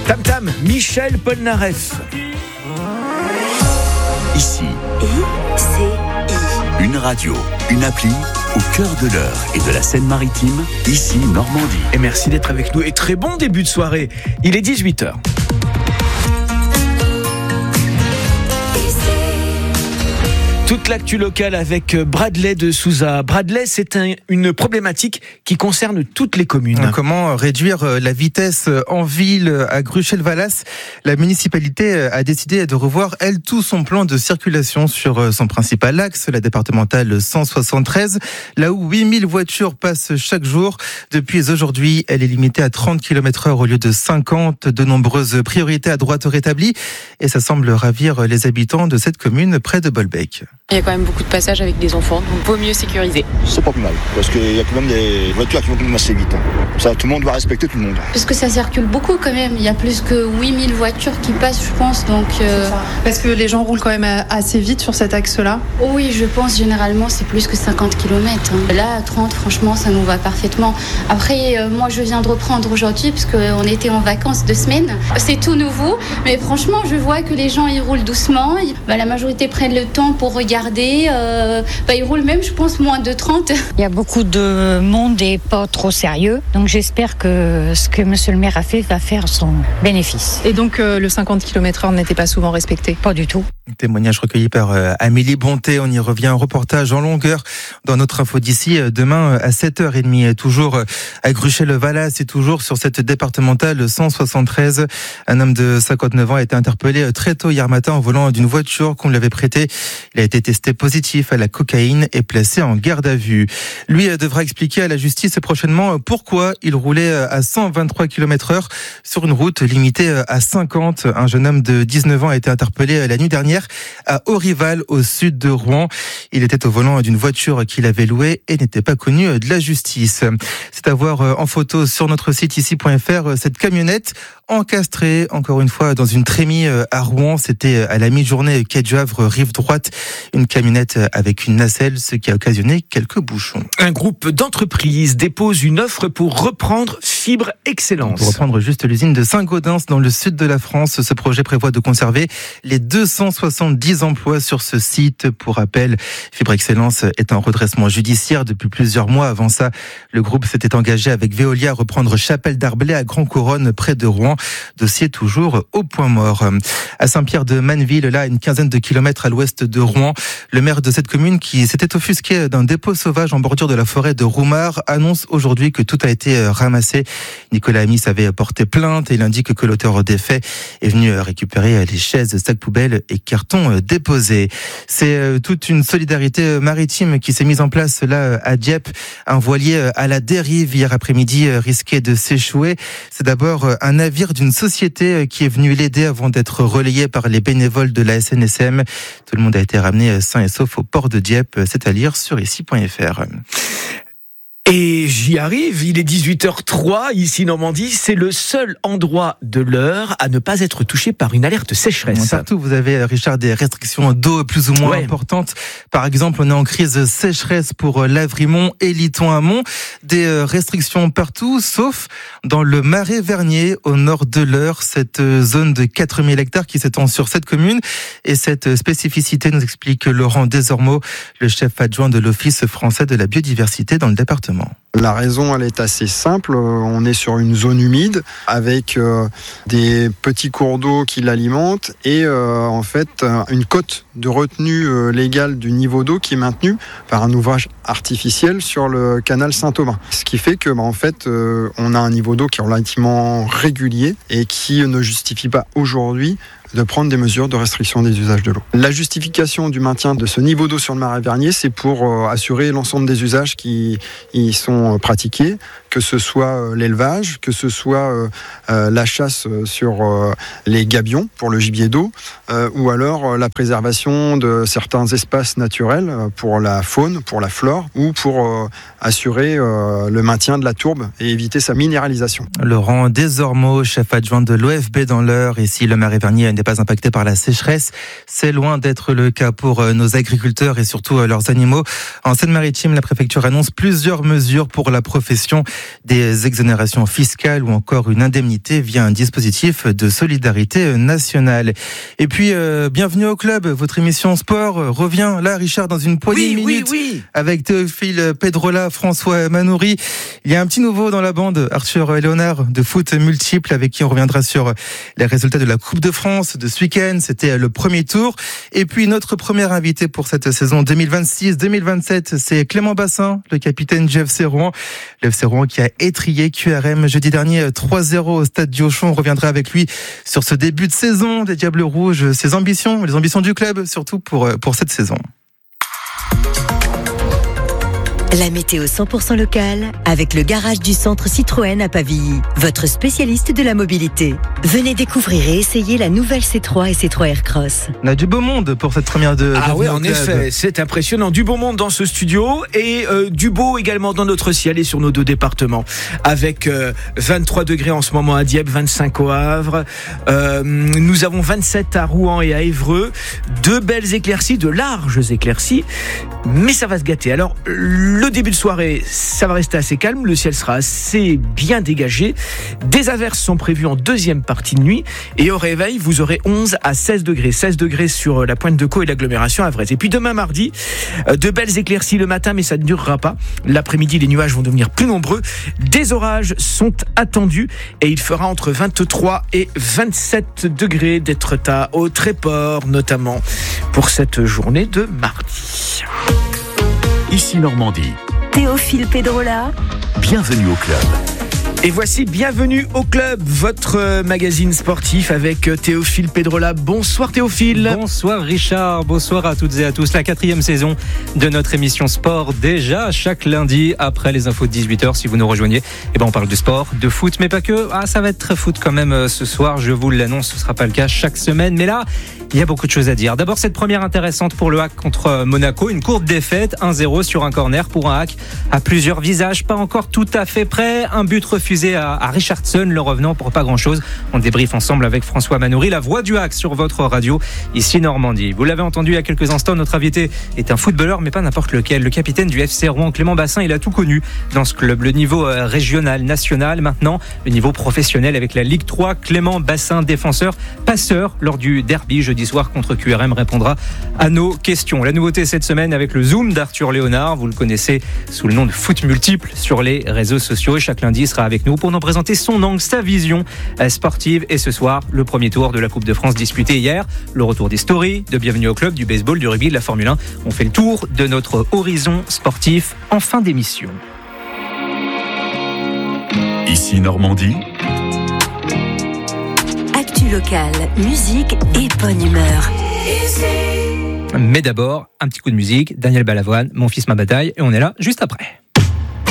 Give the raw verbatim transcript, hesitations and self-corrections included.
Tam Tam, Michel Polnareff. Ici, I C I. une radio, une appli au cœur de l'Eure et de la Seine-Maritime, ici Normandie. Et merci d'être avec nous. Et très bon début de soirée. Il est dix-huit heures. Toute l'actu locale avec Bradley de Souza. Bradley, c'est un, une problématique qui concerne toutes les communes. Comment réduire la vitesse en ville à Gruchel-Vallas? La municipalité a décidé de revoir, elle, tout son plan de circulation sur son principal axe, la départementale cent soixante-treize, là où huit mille voitures passent chaque jour. Depuis aujourd'hui, elle est limitée à trente kilomètres heure au lieu de cinquante. De nombreuses priorités à droite rétablies et ça semble ravir les habitants de cette commune près de Bolbec. Il y a quand même beaucoup de passages avec des enfants, donc vaut mieux sécuriser. C'est pas plus mal, parce qu'il y a quand même des voitures qui vont quand même assez vite. Ça, tout le monde doit respecter tout le monde. Parce que ça circule beaucoup quand même, il y a plus que huit mille voitures qui passent, je pense. Donc, euh... Parce que les gens roulent quand même assez vite sur cet axe-là. Oui, je pense généralement c'est plus que cinquante kilomètres. Là, à trente, franchement, ça nous va parfaitement. Après, euh, moi je viens de reprendre aujourd'hui, parce qu'on était en vacances deux semaines. C'est tout nouveau, mais franchement, je vois que les gens ils roulent doucement. Bah, la majorité prennent le temps pour regarder. Euh, bah, ils roulent même, je pense, moins de trente. Il y a beaucoup de monde et pas trop sérieux. Donc j'espère que ce que monsieur le maire a fait va faire son bénéfice. Et donc euh, le cinquante kilomètres heure n'était pas souvent respecté? Pas du tout. Témoignage recueilli par euh, Amélie Bonté. On y revient, un reportage en longueur dans notre info d'ici. Demain à sept heures trente, toujours à Gruchel-Vallas et toujours sur cette départementale cent soixante-treize. Un homme de cinquante-neuf ans a été interpellé très tôt hier matin en volant d'une voiture qu'on lui avait prêtée. Il a été testé positif à la cocaïne et placé en garde à vue. Lui devra expliquer à la justice prochainement pourquoi il roulait à cent vingt-trois kilomètres heure sur une route limitée à cinquante. Un jeune homme de dix-neuf ans a été interpellé la nuit dernière à Aurival, au sud de Rouen. Il était au volant d'une voiture qu'il avait louée et n'était pas connu de la justice. C'est à voir en photo sur notre site ici point f r, cette camionnette encastrée, encore une fois, dans une trémie à Rouen. C'était à la mi-journée, quai du Havre, rive droite. Une camionnette avec une nacelle, ce qui a occasionné quelques bouchons. Un groupe d'entreprises dépose une offre pour reprendre Fibre Excellence. Pour reprendre juste l'usine de Saint-Gaudens dans le sud de la France, ce projet prévoit de conserver les deux cent soixante-dix emplois sur ce site. Pour rappel, Fibre Excellence est en redressement judiciaire depuis plusieurs mois. Avant ça, le groupe s'était engagé avec Veolia à reprendre Chapelle d'Arblay à Grand-Couronne, près de Rouen. Dossier toujours au point mort. À Saint-Pierre-de-Maneville, là, à une quinzaine de kilomètres à l'ouest de Rouen, le maire de cette commune, qui s'était offusqué d'un dépôt sauvage en bordure de la forêt de Roumard, annonce aujourd'hui que tout a été ramassé. Nicolas Amis avait porté plainte et il indique que l'auteur des faits est venu récupérer les chaises, sacs poubelles et cartons déposés. C'est toute une solidarité maritime qui s'est mise en place là à Dieppe. Un voilier à la dérive hier après-midi risquait de s'échouer. C'est d'abord un navire d'une société qui est venu l'aider avant d'être relayé par les bénévoles de la S N S M. Tout le monde a été ramené sain et sauf au port de Dieppe. C'est à lire sur ici point f r. Et j'y arrive, il est dix-huit heures trois, ici Normandie, c'est le seul endroit de l'heure à ne pas être touché par une alerte sécheresse. Partout, vous avez, Richard, des restrictions d'eau plus ou moins ouais. importantes. Par exemple, on est en crise sécheresse pour Lavrimont et Liton-Amont. Des restrictions partout, sauf dans le Marais Vernier, au nord de l'Eure, cette zone de quatre mille hectares qui s'étend sur cette commune. Et cette spécificité nous explique Laurent Desormeaux, le chef adjoint de l'Office français de la biodiversité dans le département. La raison, elle est assez simple. On est sur une zone humide avec euh, des petits cours d'eau qui l'alimentent et euh, en fait une cote de retenue euh, légale du niveau d'eau qui est maintenue par un ouvrage artificiel sur le canal Saint-Thomas. Ce qui fait que bah, en fait, euh, on a un niveau d'eau qui est relativement régulier et qui ne justifie pas aujourd'hui de prendre des mesures de restriction des usages de l'eau. La justification du maintien de ce niveau d'eau sur le Marais Vernier, c'est pour euh, assurer l'ensemble des usages qui y sont pratiqués, que ce soit l'élevage, que ce soit euh, euh, la chasse sur euh, les gabions pour le gibier d'eau, euh, ou alors euh, la préservation de certains espaces naturels euh, pour la faune, pour la flore, ou pour euh, assurer euh, le maintien de la tourbe et éviter sa minéralisation. Laurent Desormeaux, chef adjoint de l'O F B dans l'Eure, et si le Marais Vernier n'est pas impacté par la sécheresse, c'est loin d'être le cas pour nos agriculteurs et surtout leurs animaux. En Seine-Maritime, la préfecture annonce plusieurs mesures pour la profession. des exonérations fiscales ou encore une indemnité via un dispositif de solidarité nationale. Et puis, euh, bienvenue au club, votre émission sport revient là, Richard, dans une poignée oui, de minutes oui, oui. avec Théophile Pedrola, François Manoury. Il y a un petit nouveau dans la bande, Arthur Léonard de foot multiple, avec qui on reviendra sur les résultats de la Coupe de France de ce week-end. C'était le premier tour. Et puis notre premier invité pour cette saison deux mille vingt-six deux mille vingt-sept, c'est Clément Bassin, le capitaine du F C Rouen. Le F C Rouen qui a étrillé Q R M jeudi dernier trois zéro au stade Diochon. On reviendra avec lui sur ce début de saison des Diables Rouges, ses ambitions, les ambitions du club, surtout pour, pour cette saison. La météo cent pour cent locale avec le garage du centre Citroën à Pavilly, votre spécialiste de la mobilité. Venez découvrir et essayer la nouvelle C trois et C trois Aircross. On a du beau monde pour cette première de. Ah oui, en club. Effet, c'est impressionnant. Du beau monde dans ce studio et euh, du beau également dans notre ciel et sur nos deux départements. Avec euh, vingt-trois degrés en ce moment à Dieppe, vingt-cinq au Havre. Euh, nous avons vingt-sept à Rouen et à Évreux. Deux belles éclaircies, de larges éclaircies. Mais ça va se gâter. Alors, le début de soirée, ça va rester assez calme. Le ciel sera assez bien dégagé. Des averses sont prévues en deuxième partie de nuit. Et au réveil, vous aurez onze à seize degrés. seize degrés sur la pointe de Caux et l'agglomération havraise. Et puis demain mardi, de belles éclaircies le matin, mais ça ne durera pas. L'après-midi, les nuages vont devenir plus nombreux. Des orages sont attendus. Et il fera entre vingt-trois et vingt-sept degrés d'Étretat au Tréport, notamment pour cette journée de mardi. Ici Normandie. Théophile Pedrola. Bienvenue au club. Et voici Bienvenue au club, votre magazine sportif avec Théophile Pedrola. Bonsoir Théophile. Bonsoir Richard, bonsoir à toutes et à tous. La quatrième saison de notre émission sport déjà chaque lundi après les infos de dix-huit heures. Si vous nous rejoignez, eh ben on parle de sport, de foot, mais pas que. Ah, ça va être très foot quand même ce soir, je vous l'annonce, ce ne sera pas le cas chaque semaine. Mais là, il y a beaucoup de choses à dire. D'abord, cette première intéressante pour le H A C contre Monaco. Une courte défaite, un zéro sur un corner pour un H A C à plusieurs visages. Pas encore tout à fait prêt. Un but refusé à, à Richardson, le revenant pour pas grand-chose. On débriefe ensemble avec François Manoury, la voix du H A C sur votre radio, ici Normandie. Vous l'avez entendu il y a quelques instants, notre invité est un footballeur, mais pas n'importe lequel. Le capitaine du F C Rouen, Clément Bassin, il a tout connu dans ce club. Le niveau régional, national, maintenant le niveau professionnel avec la Ligue trois. Clément Bassin, défenseur, passeur lors du derby jeudi soir contre Q R M, répondra à nos questions. La nouveauté cette semaine avec le Zoom d'Arthur Léonard, vous le connaissez sous le nom de Foot Multiple sur les réseaux sociaux, et chaque lundi il sera avec nous pour nous présenter son angle, sa vision sportive. Et ce soir, le premier tour de la Coupe de France disputé hier, le retour des stories, de Bienvenue au club, du baseball, du rugby, de la Formule un. On fait le tour de notre horizon sportif en fin d'émission. Ici Normandie. Actu locale, musique et bonne humeur. Mais d'abord, un petit coup de musique, Daniel Balavoine, Mon fils ma bataille, et on est là juste après.